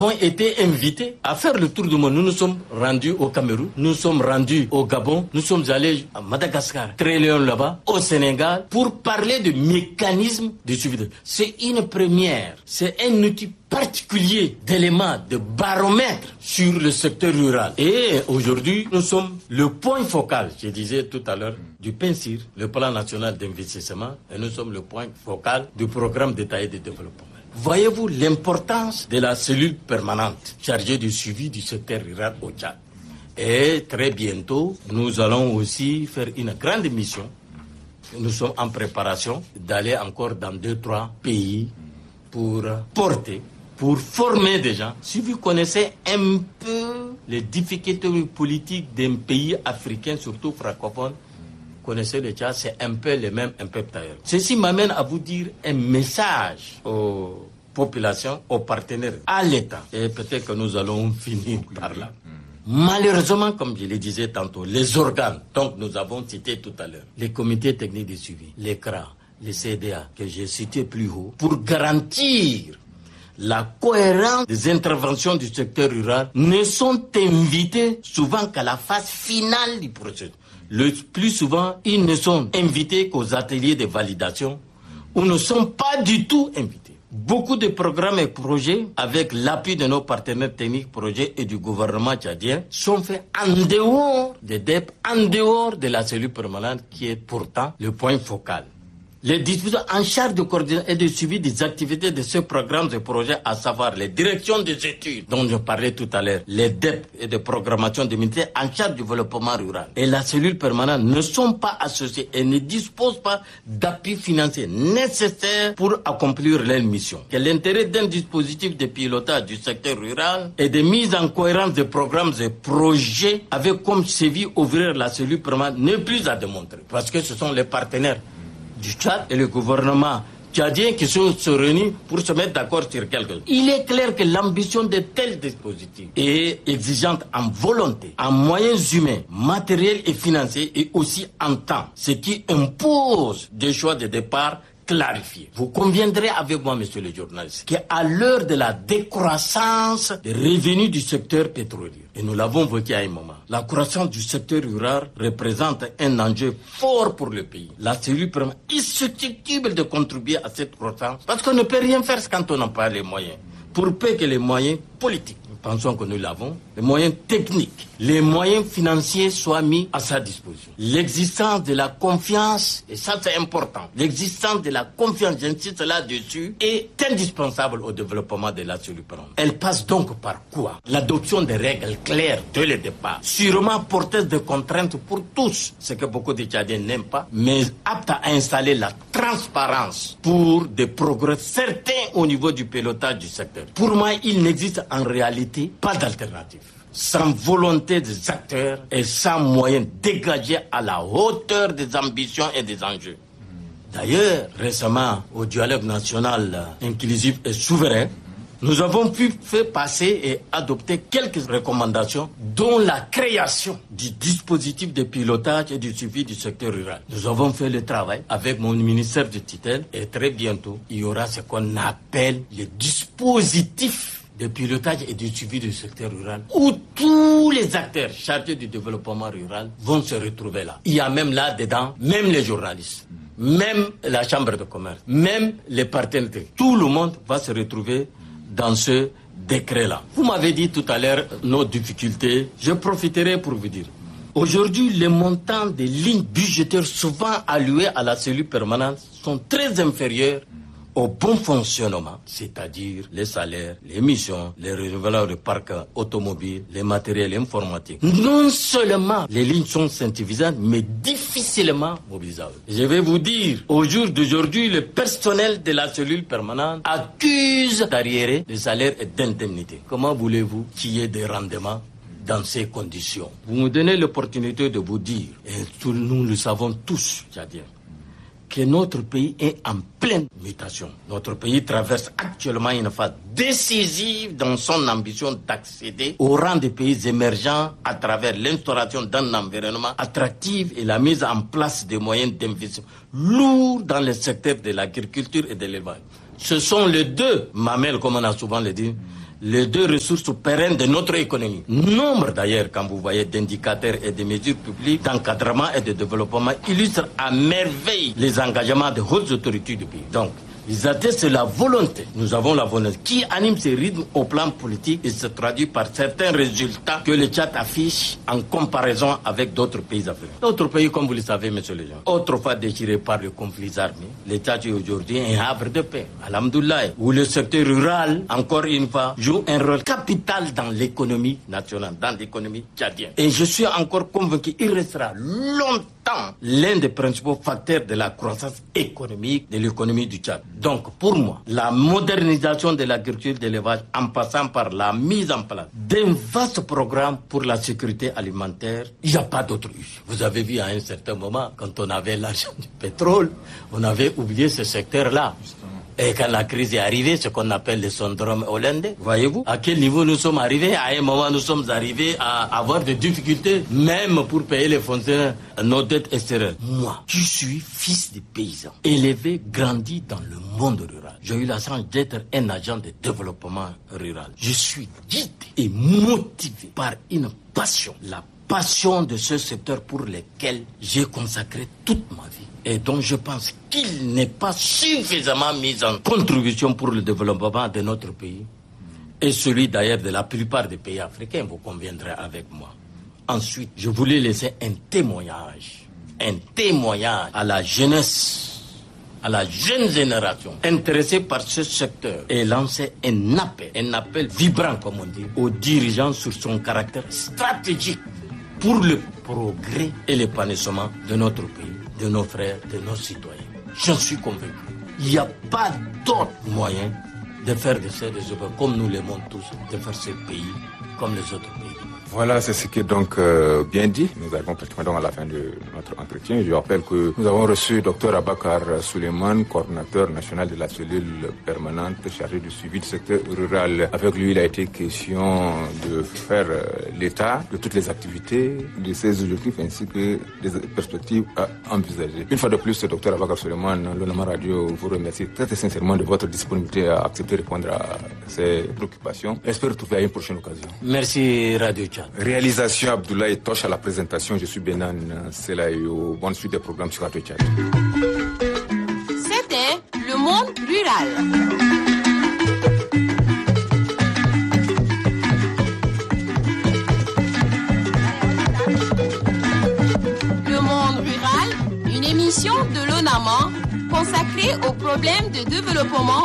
avons été invités à faire le tour du monde. Nous nous sommes rendus au Cameroun, nous sommes rendus au Gabon, nous sommes allés à Madagascar, Très Leone là-bas, au Sénégal, pour parler de mécanismes de suivi. C'est une première, c'est un outil particulier d'éléments de baromètre sur le secteur rural. Et aujourd'hui, nous sommes le point focal, je disais tout à l'heure, du PNSIR, le plan national d'investissement, et nous sommes le point focal du programme détaillé de développement. Voyez-vous l'importance de la cellule permanente chargée du suivi du secteur rural au Tchad. Et très bientôt, nous allons aussi faire une grande mission. Nous sommes en préparation d'aller encore dans 2-3 pays pour porter, pour former des gens. Si vous connaissez un peu les difficultés politiques d'un pays africain, surtout francophone, connaissez le Tchad, c'est un peu les mêmes, un peu d'ailleurs. Ceci m'amène à vous dire un message aux populations, aux partenaires, à l'État. Et peut-être que nous allons finir par là. Malheureusement, comme je le disais tantôt, les organes, donc nous avons cité tout à l'heure, les comités techniques de suivi, les CRA, les CDA, que j'ai cités plus haut, pour garantir la cohérence des interventions du secteur rural, ne sont invités souvent qu'à la phase finale du processus. Le plus souvent, ils ne sont invités qu'aux ateliers de validation ou ne sont pas du tout invités. Beaucoup de programmes et projets, avec l'appui de nos partenaires techniques, projets et du gouvernement tchadien, sont faits en dehors des DEP, en dehors de la cellule permanente qui est pourtant le point focal. Les dispositions en charge de coordination et de suivi des activités de ce programme de projet, à savoir les directions des études dont je parlais tout à l'heure, les DEP et de programmation des ministères en charge du développement rural et la cellule permanente ne sont pas associés et ne disposent pas d'appui financier nécessaire pour accomplir leur mission. Que l'intérêt d'un dispositif de pilotage du secteur rural et de mise en cohérence des programmes et projets avec comme séville ouvrir la cellule permanente n'est plus à démontrer parce que ce sont les partenaires du Tchad et le gouvernement tchadien qui se réunissent pour se mettre d'accord sur quelque chose. Il est clair que l'ambition de tels dispositifs est exigeante en volonté, en moyens humains, matériels et financiers et aussi en temps, ce qui impose des choix de départ clarifié. Vous conviendrez avec moi, monsieur le journaliste, qu'à l'heure de la décroissance des revenus du secteur pétrolier, et nous l'avons voté à un moment, la croissance du secteur rural représente un enjeu fort pour le pays. La cellule permanente est susceptible de contribuer à cette croissance parce qu'on ne peut rien faire quand on n'a pas les moyens. Pour peu que les moyens politiques, nous pensons que nous l'avons, les moyens techniques, les moyens financiers soient mis à sa disposition. L'existence de la confiance, et ça c'est important, l'existence de la confiance, j'insiste là-dessus, est indispensable au développement de la cellule permanente. Elle passe donc par quoi? L'adoption des règles claires dès le départ, sûrement porteuses de contraintes pour tous, ce que beaucoup de Tchadiens n'aiment pas, mais aptes à installer la transparence pour des progrès certains au niveau du pilotage du secteur. Pour moi, il n'existe en réalité pas d'alternative. Sans volonté des acteurs et sans moyens dégagés à la hauteur des ambitions et des enjeux. D'ailleurs, récemment, au dialogue national inclusif et souverain, nous avons pu faire passer et adopter quelques recommandations, dont la création du dispositif de pilotage et du suivi du secteur rural. Nous avons fait le travail avec mon ministère de tutelle et très bientôt, il y aura ce qu'on appelle le dispositif de pilotage et de suivi du secteur rural, où tous les acteurs chargés du développement rural vont se retrouver là. Il y a même là-dedans, même les journalistes, même la chambre de commerce, même les partenaires. Tout le monde va se retrouver dans ce décret-là. Vous m'avez dit tout à l'heure nos difficultés. Je profiterai pour vous dire. Aujourd'hui, les montants des lignes budgétaires souvent allouées à la cellule permanente sont très inférieurs au bon fonctionnement, c'est-à-dire les salaires, les missions, les renouvelables de parcs automobiles, les matériels informatiques. Non seulement les lignes sont insuffisantes, mais difficilement mobilisables. Je vais vous dire, au jour d'aujourd'hui, le personnel de la cellule permanente accuse d'arriérer des salaires et d'indemnités. Comment voulez-vous qu'il y ait des rendements dans ces conditions? Vous me donnez l'opportunité de vous dire, et nous le savons tous, c'est-à-dire, que notre pays est en pleine mutation. Notre pays traverse actuellement une phase décisive dans son ambition d'accéder au rang des pays émergents à travers l'instauration d'un environnement attractif et la mise en place des moyens d'investissement lourds dans le secteur de l'agriculture et de l'élevage. Ce sont les deux mamelles, comme on a souvent le dit, les deux ressources pérennes de notre économie. Nombre d'ailleurs, quand vous voyez, d'indicateurs et de mesures publiques d'encadrement et de développement illustrent à merveille les engagements de hautes autorités du pays. Donc, ils attestent la volonté. Nous avons la volonté qui anime ces rythmes au plan politique et se traduit par certains résultats que le Tchad affiche en comparaison avec d'autres pays africains. D'autres pays, comme vous le savez, messieurs les gens, autrefois déchirés par le conflit armé, le Tchad est aujourd'hui un havre de paix, alhamdoulilah, où le secteur rural, encore une fois, joue un rôle capital dans l'économie nationale, dans l'économie tchadienne. Et je suis encore convaincu qu'il restera longtemps l'un des principaux facteurs de la croissance économique de l'économie du Tchad. Donc, pour moi, la modernisation de l'agriculture et de l'élevage en passant par la mise en place d'un vaste programme pour la sécurité alimentaire, il n'y a pas d'autre issue. Vous avez vu à un certain moment, quand on avait l'argent du pétrole, on avait oublié ce secteur-là. Et quand la crise est arrivée, ce qu'on appelle le syndrome hollandais, voyez-vous, à quel niveau nous sommes arrivés? À un moment, nous sommes arrivés à avoir des difficultés, même pour payer les fonctionnaires, nos dettes extérieures. Moi, je suis fils de paysan, élevé, grandi dans le monde rural. J'ai eu la chance d'être un agent de développement rural. Je suis guidé et motivé par une passion, la passion de ce secteur pour lequel j'ai consacré toute ma vie et dont je pense qu'il n'est pas suffisamment mis en contribution pour le développement de notre pays et celui d'ailleurs de la plupart des pays africains, vous conviendrez avec moi. Ensuite, je voulais laisser un témoignage à la jeunesse, à la jeune génération intéressée par ce secteur et lancer un appel vibrant comme on dit, aux dirigeants sur son caractère stratégique pour le progrès et l'épanouissement de notre pays, de nos frères, de nos citoyens. J'en suis convaincu. Il n'y a pas d'autre moyen de faire de ces développements comme nous l'aimons tous, de faire ce pays comme les autres pays. Voilà, c'est ce qui est donc bien dit. Nous arrivons pratiquement donc à la fin de notre entretien. Je rappelle que nous avons reçu Dr Abakar Suleiman, coordinateur national de la cellule permanente chargée du suivi du secteur rural. Avec lui, il a été question de faire l'état de toutes les activités, de ses objectifs ainsi que des perspectives à envisager. Une fois de plus, Dr Abakar Suleiman, l'Olama Radio vous remercie très sincèrement de votre disponibilité à accepter de répondre à ces préoccupations. J'espère retrouver à une prochaine occasion. Merci Radio Tchad. Réalisation Abdoulaye Toche à la présentation. Je suis Benan Selayo. Bonne suite des programmes sur Radio Tchad. C'était Le Monde Rural. Le Monde Rural, une émission de l'ONAMA consacrée aux problèmes de développement